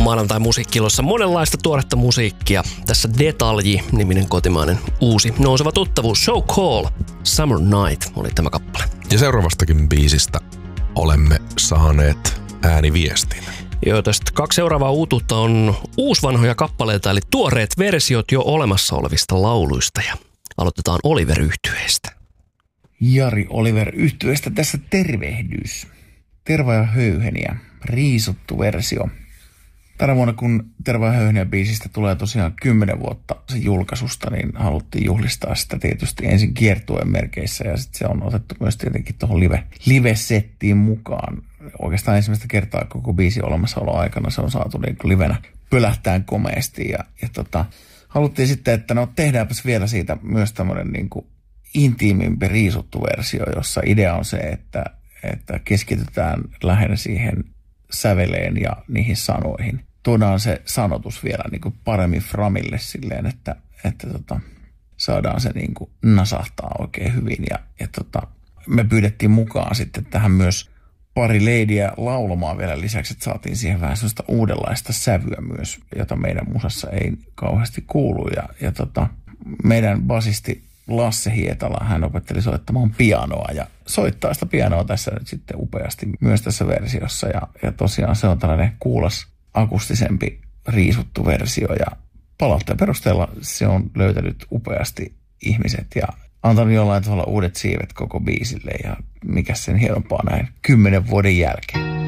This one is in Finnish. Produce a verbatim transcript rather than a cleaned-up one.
Maanantai-musiikkilossa monenlaista tuoretta musiikkia. Tässä Detalji-niminen kotimainen uusi nouseva tuttavuus. So Call, Summer Night oli tämä kappale. Ja seuraavastakin biisistä olemme saaneet ääniviestin. Joo, tästä kaksi seuraavaa uutuutta on uusvanhoja kappaleita, eli tuoreet versiot jo olemassa olevista lauluista. Ja aloitetaan Oliver-yhtyeestä. Jari Oliver-yhtyeestä tässä tervehdys. Terva ja höyheniä, riisuttu versio. Tänä vuonna, kun Terva ja höyheniä biisistä tulee tosiaan kymmenen vuotta sen julkaisusta, niin haluttiin juhlistaa sitä tietysti ensin kiertueen merkeissä ja sitten se on otettu myös tietenkin tuohon live, live-settiin mukaan. Oikeastaan ensimmäistä kertaa koko biisin olemassaolo aikana se on saatu niin kuin livenä pölähtään komeasti ja, ja tota, haluttiin sitten, että no tehdäänpäs vielä siitä myös tämmöinen niin kuin intiimimpi riisuttu versio, jossa idea on se, että, että keskitytään lähinnä siihen säveleen ja niihin sanoihin. Tuodaan se sanotus vielä niin kuin paremmin framille silleen, että, että tota, saadaan se niin kuin nasahtaa oikein hyvin. Ja, ja tota, me pyydettiin mukaan sitten tähän myös pari leidiä laulamaan vielä lisäksi, että saatiin siihen vähän sellaista uudenlaista sävyä myös, jota meidän musassa ei kauheasti kuulu. Ja, ja tota, meidän basisti Lasse Hietala, hän opetteli soittamaan pianoa ja soittaa sitä pianoa tässä nyt sitten upeasti myös tässä versiossa. Ja, ja tosiaan se on tällainen kuulas, akustisempi, riisuttu versio ja palautteen perusteella se on löytänyt upeasti ihmiset ja antanut jollain tavalla uudet siivet koko biisille ja mikä sen hienompaa näin kymmenen vuoden jälkeen.